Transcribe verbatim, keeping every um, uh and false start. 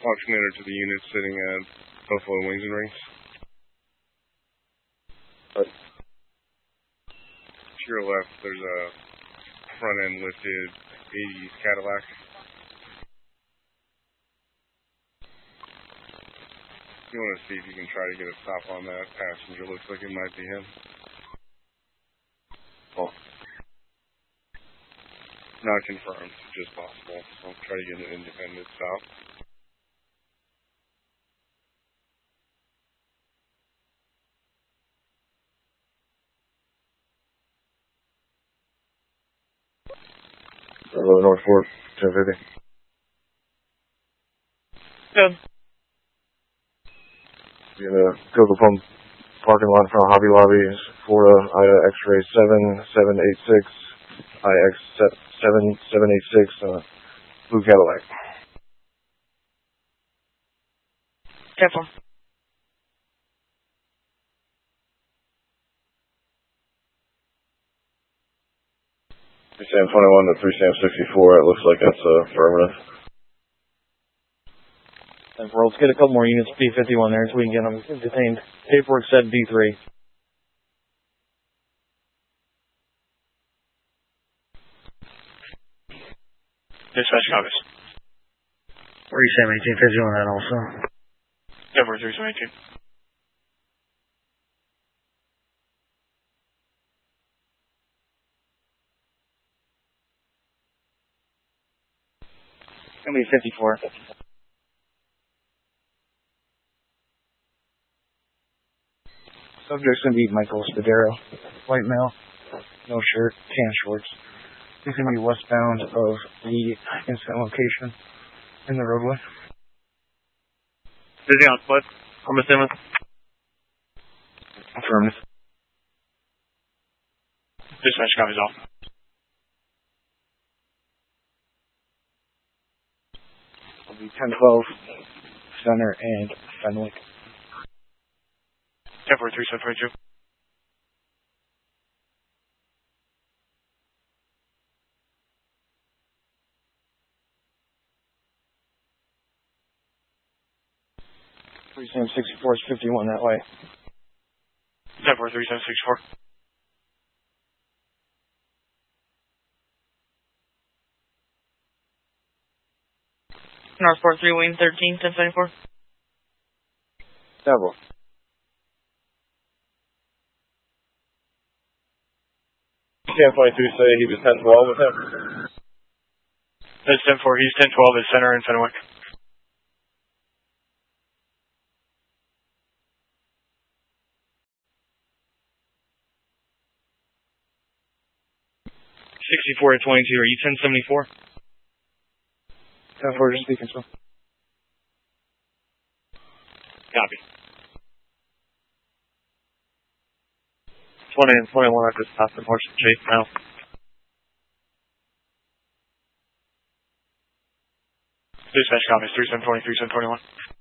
Launch commander to the unit sitting at Buffalo Wings and Rings. What? To your left, there's a front end lifted eighties Cadillac. You want to see if you can try to get a stop on that passenger. Looks like it might be him. Oh. Not confirmed, just possible. So I'll try to get an independent stop. Hello, North Fork, ten fifty. Good. In the Cocoa Pump parking lot from Hobby Lobby, Florida, I D A X-ray seven seven eight six, I X seven seven eight six, uh, blue Cadillac. Careful. three Sam twenty-one to three Sam sixty-four, it looks like that's uh, affirmative. And for let's get a couple more units B fifty-one there so we can get them detained. Paperwork said B three. Dispatch copies. three Sam eighteen fifty on that also. Denver three Sam eighteen. Gonna be fifty-four. Subject's gonna be Michael Spadero, white male, no shirt, tan shorts. He's gonna be westbound of the incident location in the roadway. Busy on foot. I'm assuming. Affirmative. Dispatch copies off. It'll be ten twelve, Center and Fenwick. Denver three Sam twenty-two. three Sam sixty-four is fifty-one that way. Denver three Sam sixty-four. Northport three Wing thirteen, ten seventy-four. Several. Sam twenty-two say he was ten twelve with him. That's ten four. He's ten twelve at Center and Fenwick. sixty-four at twenty-two. Are you ten seventy-four? ten four, just speaking to him. Copy. twenty and twenty-one at this stop in Horse Chase now. Dispatch copies three seven twenty, three seven twenty-one.